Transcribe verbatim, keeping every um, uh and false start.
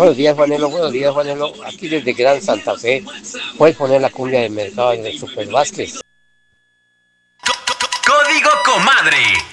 Buenos días, Juanelo. Buenos días, Juanelo. Aquí desde Gran Santa Fe. Puedes poner la cumbia del mercado del Super Vázquez. Código Comadre.